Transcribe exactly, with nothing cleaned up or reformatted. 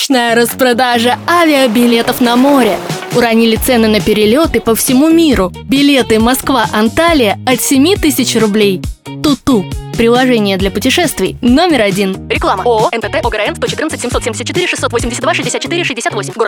Мощная распродажа авиабилетов на море. Уронили цены на перелеты по всему миру. Билеты Москва-Анталия от семи тысяч рублей. Ту-ту. Приложение для путешествий номер один. Реклама. ООО эн тэ тэ ОГРН сто четырнадцать семьсот семьдесят четыре шестьсот восемьдесят два шестьдесят четыре шестьдесят восемь. Город